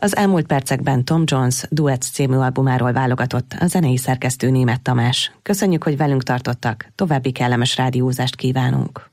Az elmúlt percekben Tom Jones Duets című albumáról válogatott a zenei szerkesztő Németh Tamás. Köszönjük, hogy velünk tartottak, további kellemes rádiózást kívánunk!